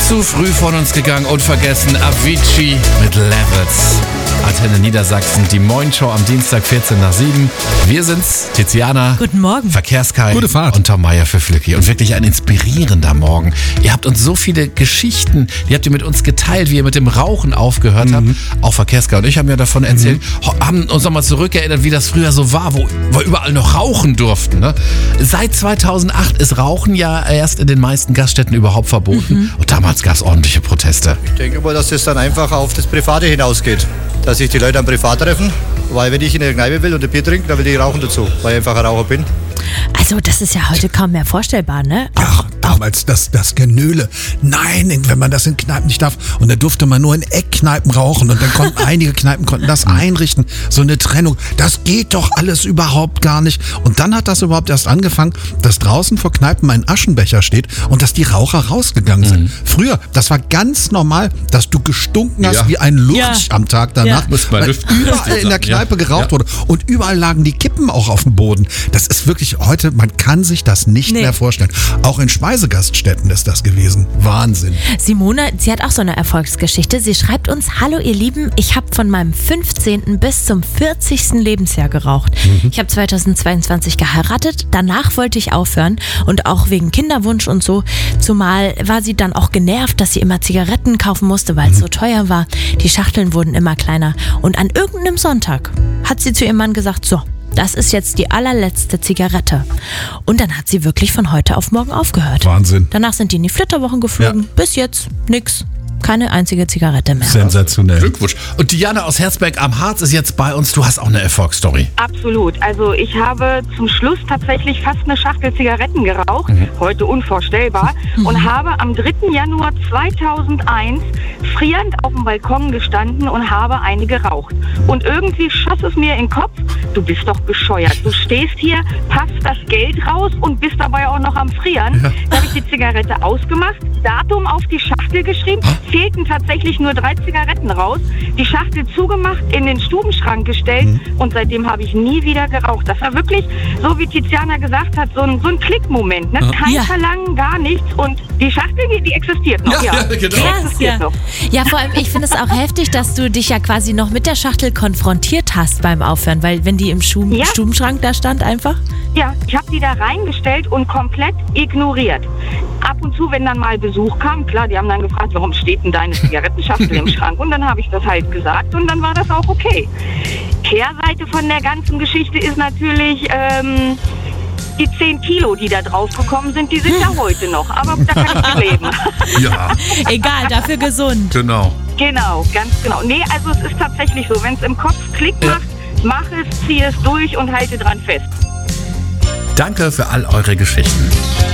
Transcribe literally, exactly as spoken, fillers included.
zu früh von uns gegangen und vergessen. Avicii mit Levels. Antenne Niedersachsen, die Moin-Show am Dienstag vierzehn nach sieben. Wir sind's, Tiziana. Guten Morgen. Verkehrskai. Gute Fahrt. Und Tom Meyer für Flücki. Und wirklich ein inspirierender Morgen. Ihr habt uns so viele Geschichten, die habt ihr mit uns geteilt, wie ihr mit dem Rauchen aufgehört Mhm. habt. Auch Verkehrskai und ich haben ja davon erzählt, mhm. haben uns nochmal zurückerinnert, wie das früher so war, wo wir überall noch rauchen durften. Ne? Seit zweitausendacht ist Rauchen ja erst in den meisten Gaststätten überhaupt verboten. Mhm. Und damals gab es ordentliche Proteste. Ich denke mal, dass es dann einfach auf das Private hinausgeht. Dass sich die Leute am Privat treffen. Weil wenn ich in der Kneipe will und ein Bier trinke, dann will ich rauchen dazu. Weil ich einfach ein Raucher bin. Also das ist ja heute kaum mehr vorstellbar, ne? Ach, damals das, das Genöle. Nein, wenn man das in Kneipen nicht darf. Und dann durfte man nur in Eckkneipen rauchen. Und dann konnten einige Kneipen konnten das einrichten. So eine Trennung. Das geht doch alles überhaupt gar nicht. Und dann hat das überhaupt erst angefangen, dass draußen vor Kneipen ein Aschenbecher steht und dass die Raucher rausgegangen sind. Mhm. Früher, das war ganz normal, dass du gestunken hast Ja. wie ein Lurch Ja. am Tag danach. Ja. Muss man weil lüften. überall in der Kneipe Ja. geraucht Ja. wurde. Und überall lagen die Kippen auch auf dem Boden. Das ist wirklich heute, man kann sich das nicht Nee. mehr vorstellen. Auch in Speisegaststätten ist das gewesen. Wahnsinn. Simone, sie hat auch so eine Erfolgsgeschichte. Sie schreibt uns: Hallo ihr Lieben, ich habe von meinem fünfzehnten bis zum vierzigsten Lebensjahr geraucht. Ich habe zweitausendzweiundzwanzig geheiratet, danach wollte ich aufhören und auch wegen Kinderwunsch und so. Zumal war sie dann auch genervt, dass sie immer Zigaretten kaufen musste, weil es so teuer war. Die Schachteln wurden immer kleiner. Und an irgendeinem Sonntag hat sie zu ihrem Mann gesagt: So, das ist jetzt die allerletzte Zigarette. Und dann hat sie wirklich von heute auf morgen aufgehört. Wahnsinn. Danach sind die in die Flitterwochen geflogen. Ja. Bis jetzt nix. Keine einzige Zigarette mehr. Sensationell. Glückwunsch. Und Diana aus Herzberg am Harz ist jetzt bei uns. Du hast auch eine Erfolgsstory. Absolut. Also ich habe zum Schluss tatsächlich fast eine Schachtel Zigaretten geraucht, mhm. heute unvorstellbar, mhm. und habe am dritten Januar zweitausendeins frierend auf dem Balkon gestanden und habe eine geraucht. Und irgendwie schoss es mir in den Kopf: Du bist doch bescheuert. Du stehst hier, passt das Geld raus und bist dabei auch noch am Frieren. Ja. Da habe ich die Zigarette ausgemacht, Datum auf die Schachtel geschrieben, fehlten tatsächlich nur drei Zigaretten raus, die Schachtel zugemacht, in den Stubenschrank gestellt, mhm. und seitdem habe ich nie wieder geraucht. Das war wirklich, so wie Tiziana gesagt hat, so ein, so ein Klickmoment. Ne? Kein Ja. Verlangen, gar nichts, und die Schachtel, die, die existiert noch. Ja, Ja, ja, genau. Die existiert Ja. noch. Ja, vor allem, ich finde es auch heftig, dass du dich ja quasi noch mit der Schachtel konfrontiert hast beim Aufhören, weil wenn die im Schuh- Ja. Stubenschrank da stand einfach. Ja, ich habe die da reingestellt und komplett ignoriert. Ab und zu, wenn dann mal Besuch kam, klar, die haben dann gefragt, warum steht denn deine Zigarettenschachtel im Schrank? Und dann habe ich das halt gesagt und dann war das auch okay. Kehrseite von der ganzen Geschichte ist natürlich, ähm, die zehn Kilo, die da drauf gekommen sind, die sind ja heute noch. Aber da kann ich mit leben. Ja, Egal, dafür gesund. genau. Genau, ganz genau. Nee, also es ist tatsächlich so, wenn es im Kopf Klick Ja. macht, mach es, zieh es durch und halte dran fest. Danke für all eure Geschichten.